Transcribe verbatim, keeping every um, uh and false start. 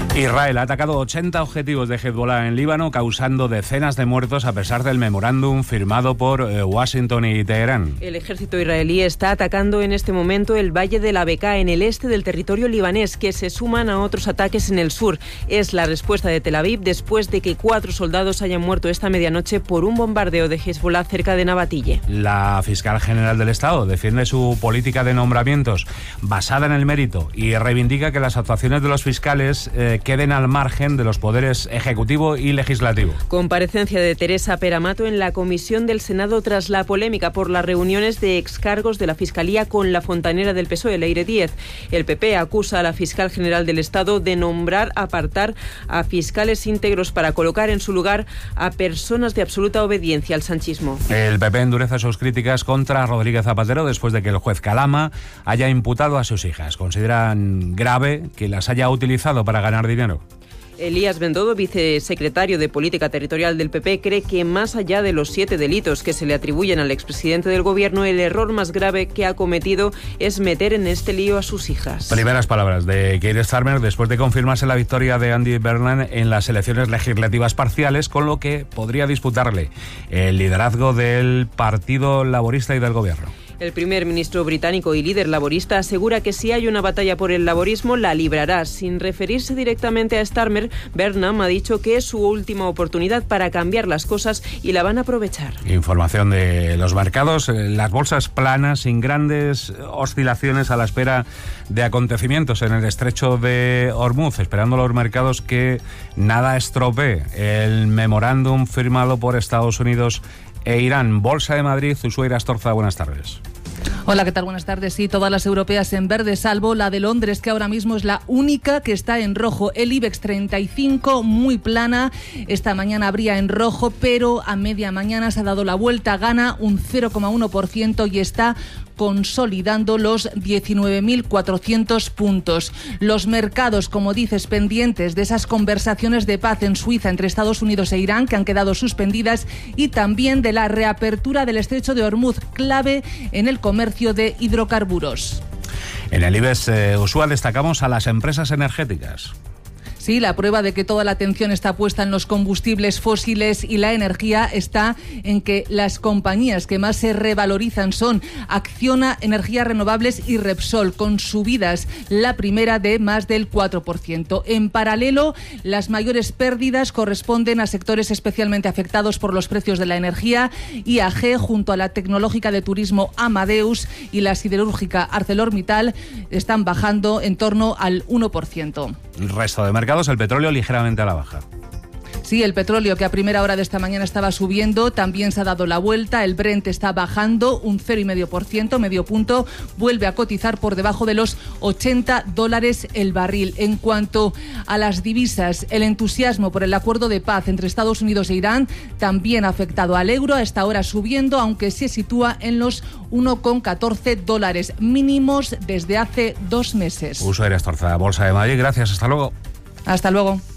Israel ha atacado ochenta objetivos de Hezbollah en Líbano, causando decenas de muertos a pesar del memorándum firmado por eh, Washington y Teherán. El ejército israelí está atacando en este momento el Valle de la Bekaa, en el este del territorio libanés, que se suman a otros ataques en el sur. Es la respuesta de Tel Aviv después de que cuatro soldados hayan muerto esta medianoche por un bombardeo de Hezbollah cerca de Nabatille. La fiscal general del Estado defiende su política de nombramientos basada en el mérito y reivindica que las actuaciones de los fiscales eh, queden al margen de los poderes ejecutivo y legislativo. Comparecencia de Teresa Peramato en la comisión del Senado tras la polémica por las reuniones de excargos de la Fiscalía con la fontanera del P S O E, Leire Díez. El P P acusa a la fiscal general del Estado de nombrar, apartar a fiscales íntegros para colocar en su lugar a personas de absoluta obediencia al sanchismo. El P P endurece sus críticas contra Rodríguez Zapatero después de que el juez Calama haya imputado a sus hijas. Consideran grave que las haya utilizado para ganar dinero. Elías Bendodo, vicesecretario de Política Territorial del P P, cree que más allá de los siete delitos que se le atribuyen al expresidente del Gobierno, el error más grave que ha cometido es meter en este lío a sus hijas. Primeras palabras de Keir Starmer después de confirmarse la victoria de Andy Burnham en las elecciones legislativas parciales, con lo que podría disputarle el liderazgo del Partido Laborista y del Gobierno. El primer ministro británico y líder laborista asegura que si hay una batalla por el laborismo, la librará. Sin referirse directamente a Starmer, Burnham ha dicho que es su última oportunidad para cambiar las cosas y la van a aprovechar. Información de los mercados. Las bolsas planas, sin grandes oscilaciones, a la espera de acontecimientos en el estrecho de Hormuz, esperando los mercados que nada estropee el memorándum firmado por Estados Unidos e Irán. Bolsa de Madrid, Ushuaia Astorza, buenas tardes. Hola, ¿qué tal? Buenas tardes. Sí, todas las europeas en verde, salvo la de Londres, que ahora mismo es la única que está en rojo. El IBEX treinta y cinco, muy plana. Esta mañana abría en rojo, pero a media mañana se ha dado la vuelta. Gana un cero coma uno por ciento y está consolidando los diecinueve mil cuatrocientos puntos. Los mercados, como dices, pendientes de esas conversaciones de paz en Suiza entre Estados Unidos e Irán, que han quedado suspendidas, y también de la reapertura del estrecho de Hormuz, clave en el comercio de hidrocarburos. En el IBEX eh, usual destacamos a las empresas energéticas. Sí, la prueba de que toda la atención está puesta en los combustibles fósiles y la energía está en que las compañías que más se revalorizan son Acciona, Energías Renovables y Repsol, con subidas, la primera de más del cuatro por ciento. En paralelo, las mayores pérdidas corresponden a sectores especialmente afectados por los precios de la energía. I A G, junto a la tecnológica de turismo Amadeus y la siderúrgica ArcelorMittal, están bajando en torno al uno por ciento. El resto de mercados, el petróleo ligeramente a la baja. Sí, el petróleo, que a primera hora de esta mañana estaba subiendo, también se ha dado la vuelta. El Brent está bajando un cero coma cinco por ciento, medio punto. Vuelve a cotizar por debajo de los ochenta dólares el barril. En cuanto a las divisas, el entusiasmo por el acuerdo de paz entre Estados Unidos e Irán también ha afectado al euro. A esta hora subiendo, aunque se sitúa en los uno coma catorce dólares, mínimos desde hace dos meses. Ushuaia Astorza, Bolsa de Madrid. Gracias, hasta luego. Hasta luego.